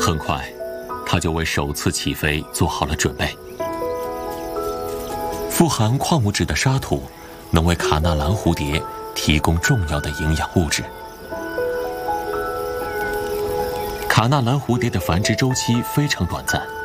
很快，它就为首次起飞做好了准备。富含矿物质的沙土能为卡纳兰蝴蝶提供重要的营养物质。卡纳兰蝴蝶的繁殖周期非常短暂，